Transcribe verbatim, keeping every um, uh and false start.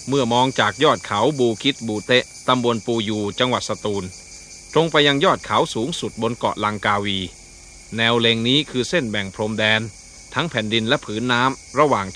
เมื่อมองจากยอดเขาบูคิดบูเตะตำบลปูยูจังหวัดสตูลตรงไปยังยอดเขาสูงสุดบนเกาะลังกาวีแนวเล็งนี้คือเส้นแบ่งพรมแดนทั้งแผ่นดินและผืนน้ำระหว่าง